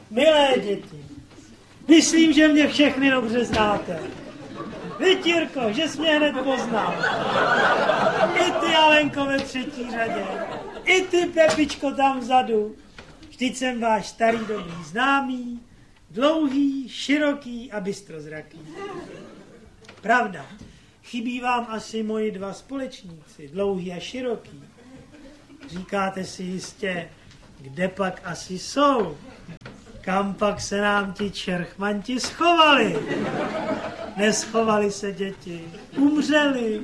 Milé děti, myslím, že mě všechny dobře znáte. Vy, Jirko, že jsi mě hned poznal. I ty, Alenko, ve třetí řadě. I ty, Pepičko, tam vzadu. Vždyť jsem váš starý dobrý známý, dlouhý, široký a bystrozraký. Pravda, chybí vám asi moji dva společníci, dlouhý a široký. Říkáte si jistě, kde pak asi jsou? Kam pak se nám ti čerchmanti schovali? Neschovali se, děti, umřeli.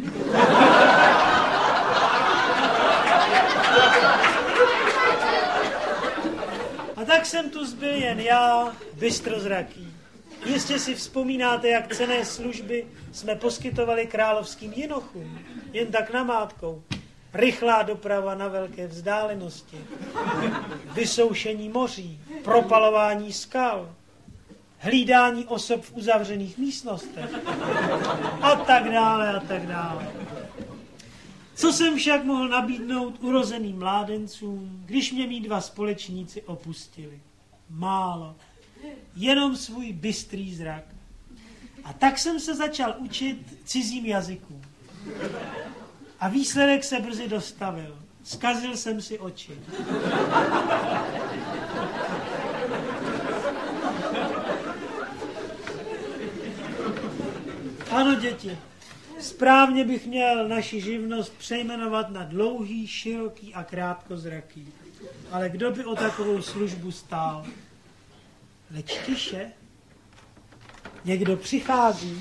A tak jsem tu zbyl jen já, bystrozraký. Jistě si vzpomínáte, jak cenné služby jsme poskytovali královským jinochům, jen tak namátkou. Rychlá doprava na velké vzdálenosti, vysoušení moří, propalování skal, hlídání osob v uzavřených místnostech a tak dále a tak dále. Co jsem však mohl nabídnout urozeným mládencům, když mě mí dva společníci opustili? Málo. Jenom svůj bystrý zrak. A tak jsem se začal učit cizím jazykům. A výsledek se brzy dostavil. Zkazil jsem si oči. Ano, děti, správně bych měl naši živnost přejmenovat na dlouhý, široký a krátkozraký. Ale kdo by o takovou službu stál? Leč tiše, někdo přichází.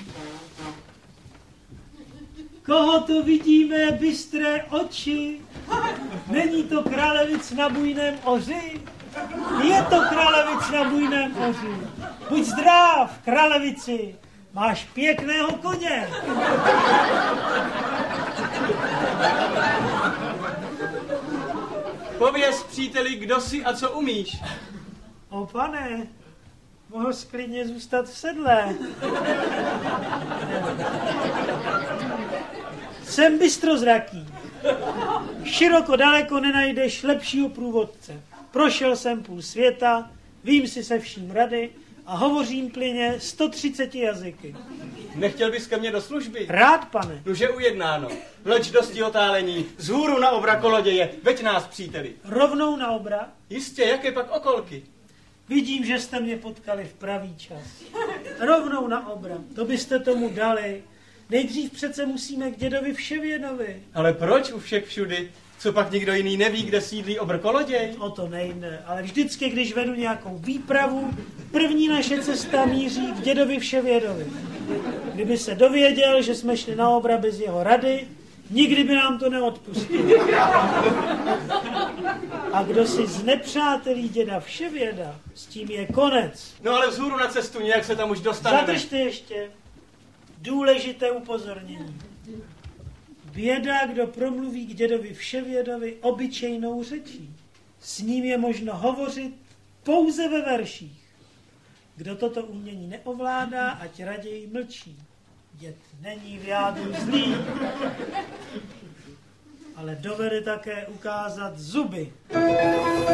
Koho tu vidíme, bystré oči? Není to kralevic na bujném oři? Je to kralevic na bujném oři. Buď zdrav, kralevici, máš pěkného koně. Pověz, příteli, kdo jsi a co umíš. O pane, mohl sklidně zůstat v sedle. Jsem bystrozraký. Široko daleko nenajdeš lepšího průvodce. Prošel jsem půl světa, vím si se vším rady a hovořím plyně 130 jazyky. Nechtěl bys ke mně do služby? Rád, pane. Nuže ujednáno. Vleč dosti otálení, vzhůru na obra koloděje, veď nás, příteli. Rovnou na obra? Jistě, jaké pak okolky? Vidím, že jste mě potkali v pravý čas. Rovnou na obra, to byste tomu dali. Nejdřív přece musíme k dědovi Vševědovi. Ale proč u všech všudy? Co pak nikdo jiný neví, kde sídlí obr koloděj? O to nejde, ale vždycky, když vedu nějakou výpravu, první naše cesta míří k dědovi Vševědovi. Kdyby se dověděl, že jsme šli na obra bez jeho rady, nikdy by nám to neodpustil. A kdo si znepřátelí děda Vševěda, s tím je konec. No ale vzhůru na cestu, nějak se tam už dostaneme. Zadržte ještě. Důležité upozornění. Běda, kdo promluví k dědovi Vševědovi obyčejnou řečí. S ním je možno hovořit pouze ve verších. Kdo toto umění neovládá, ať raději mlčí. Děd není v jádru zlý, ale dovede také ukázat zuby.